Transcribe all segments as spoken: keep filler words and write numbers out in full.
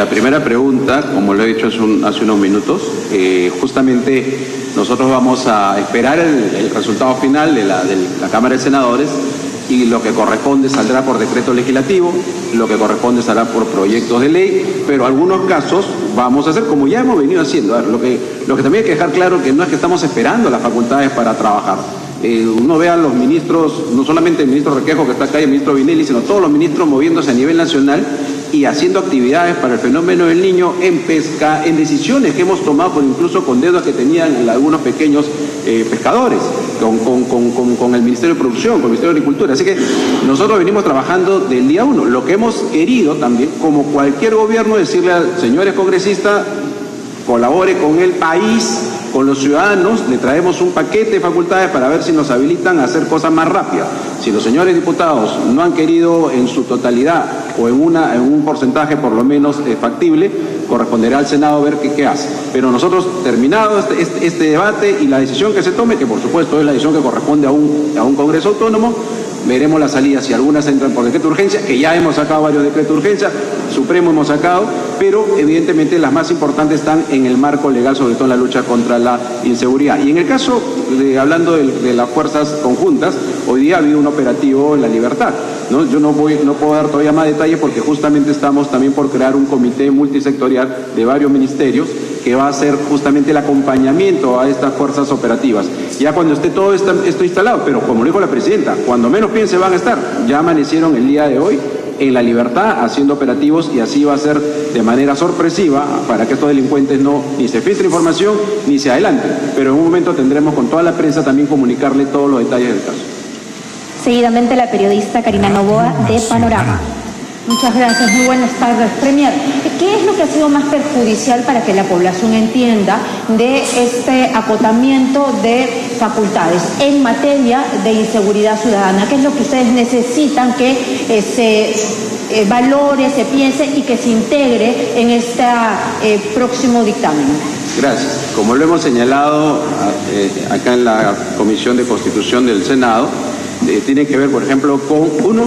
la primera pregunta, como lo he dicho hace, un, hace unos minutos, eh, justamente nosotros vamos a esperar el, el resultado final de la, de la Cámara de Senadores y lo que corresponde saldrá por decreto legislativo, lo que corresponde saldrá por proyectos de ley, pero algunos casos vamos a hacer como ya hemos venido haciendo. A ver, lo que, lo que también hay que dejar claro que no es que estamos esperando las facultades para trabajar. Eh, uno ve a los ministros, no solamente el ministro Requejo que está acá y el ministro Vinelli, sino todos los ministros moviéndose a nivel nacional y haciendo actividades para el fenómeno del niño en pesca, en decisiones que hemos tomado por incluso con deudas que tenían algunos pequeños eh, pescadores, con, con, con, con, con el Ministerio de Producción, con el Ministerio de Agricultura. Así que nosotros venimos trabajando del día uno. Lo que hemos querido también, como cualquier gobierno, decirle a señores congresistas, colabore con el país, con los ciudadanos, le traemos un paquete de facultades para ver si nos habilitan a hacer cosas más rápidas. Si los señores diputados no han querido en su totalidad o en, una, en un porcentaje por lo menos eh, factible, corresponderá al Senado ver qué, qué hace. Pero nosotros, terminado este, este, este debate y la decisión que se tome, que por supuesto es la decisión que corresponde a un, a un Congreso autónomo, veremos las salidas, si algunas entran por decreto de urgencia, que ya hemos sacado varios decretos de urgencia, Supremo hemos sacado, pero evidentemente las más importantes están en el marco legal, sobre todo en la lucha contra la inseguridad. Y en el caso, de, hablando de, de las fuerzas conjuntas, hoy día ha habido un operativo en La Libertad, ¿no? Yo no, voy, no puedo dar todavía más detalles porque justamente estamos también por crear un comité multisectorial de varios ministerios que va a hacer justamente el acompañamiento a estas fuerzas operativas. Ya cuando esté todo esto, esto instalado, pero como lo dijo la presidenta, cuando menos piense van a estar. Ya amanecieron el día de hoy en La Libertad haciendo operativos y así va a ser de manera sorpresiva para que estos delincuentes no ni se filtre información ni se adelanten. Pero en un momento tendremos con toda la prensa también comunicarle todos los detalles del caso. Seguidamente la periodista Karina Novoa de Panorama. Muchas gracias, muy buenas tardes. Premier, ¿qué es lo que ha sido más perjudicial para que la población entienda de este acotamiento de facultades en materia de inseguridad ciudadana? ¿Qué es lo que ustedes necesitan que eh, se eh, valore, se piense y que se integre en este eh, próximo dictamen? Gracias. Como lo hemos señalado eh, acá en la Comisión de Constitución del Senado, Eh, tiene que ver, por ejemplo, con, uno,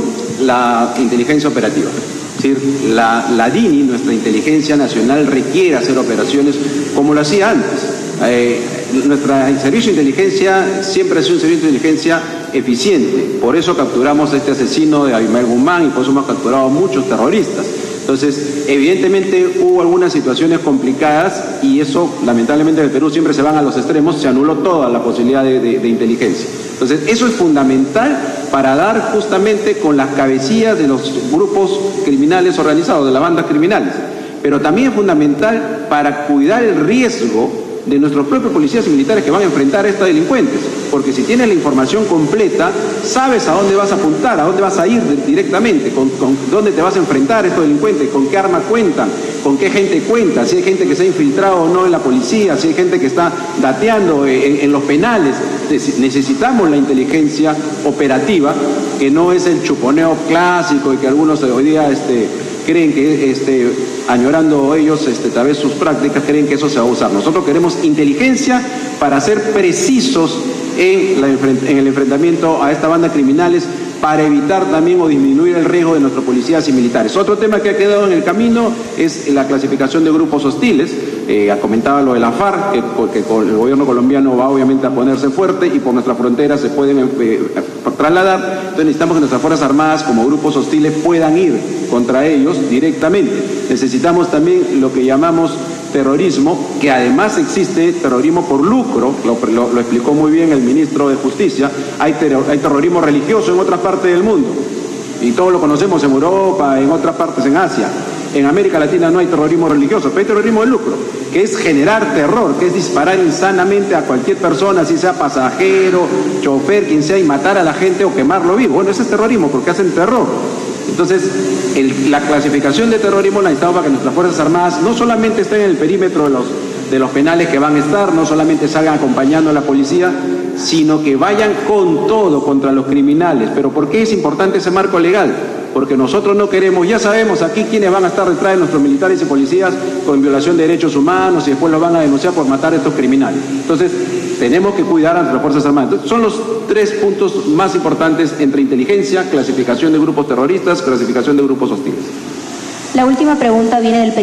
la inteligencia operativa. Es decir, la, la D I N I, nuestra inteligencia nacional, requiere hacer operaciones como lo hacía antes. Eh, nuestro servicio de inteligencia siempre ha sido un servicio de inteligencia eficiente. Por eso capturamos a este asesino de Abimael Guzmán y por eso hemos capturado a muchos terroristas. Entonces, evidentemente hubo algunas situaciones complicadas y eso, lamentablemente en el Perú siempre se van a los extremos, se anuló toda la posibilidad de, de, de inteligencia. Entonces, eso es fundamental para dar justamente con las cabecillas de los grupos criminales organizados, de las bandas criminales. Pero también es fundamental para cuidar el riesgo de nuestros propios policías y militares que van a enfrentar a estos delincuentes. Porque si tienes la información completa, sabes a dónde vas a apuntar, a dónde vas a ir directamente, con, con dónde te vas a enfrentar a estos delincuentes, con qué arma cuentan, con qué gente cuenta, si hay gente que se ha infiltrado o no en la policía, si hay gente que está dateando en, en los penales. Necesitamos la inteligencia operativa, que no es el chuponeo clásico y que algunos hoy día este, creen que, este, añorando ellos este, tal vez sus prácticas, creen que eso se va a usar. Nosotros queremos inteligencia para ser precisos en, la, en el enfrentamiento a esta banda de criminales, para evitar también o disminuir el riesgo de nuestros policías y militares. Otro tema que ha quedado en el camino es la clasificación de grupos hostiles. Eh, comentaba lo de la FARC, que, que el gobierno colombiano va obviamente a ponerse fuerte y por nuestra frontera se pueden eh, trasladar. Entonces necesitamos que nuestras Fuerzas Armadas como grupos hostiles puedan ir contra ellos directamente. Necesitamos también lo que llamamos terrorismo, que además existe terrorismo por lucro, lo, lo, lo explicó muy bien el ministro de Justicia. Hay, ter hay terrorismo religioso en otras partes del mundo y todos lo conocemos en Europa, en otras partes, en Asia. En América Latina no hay terrorismo religioso, pero hay terrorismo de lucro, que es generar terror, que es disparar insanamente a cualquier persona, si sea pasajero, chofer, quien sea, y matar a la gente o quemarlo vivo. Bueno, ese es terrorismo porque hacen terror. Entonces, el, la clasificación de terrorismo la necesitamos para que nuestras Fuerzas Armadas no solamente estén en el perímetro de los, de los penales que van a estar, no solamente salgan acompañando a la policía, sino que vayan con todo contra los criminales. ¿Pero por qué es importante ese marco legal? Porque nosotros no queremos, ya sabemos aquí quiénes van a estar detrás de nuestros militares y policías con violación de derechos humanos y después los van a denunciar por matar a estos criminales. Entonces, tenemos que cuidar a nuestras Fuerzas Armadas. Entonces, son los tres puntos más importantes entre inteligencia, clasificación de grupos terroristas, clasificación de grupos hostiles. La última pregunta viene del